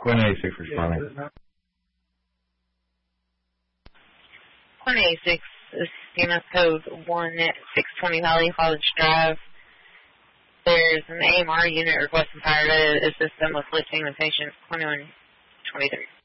Quinn 86 responding. Quinn 86 is CMS code 1620 Valley College Drive. There's an AMR unit requesting fire to assist them with lifting the patient 2123.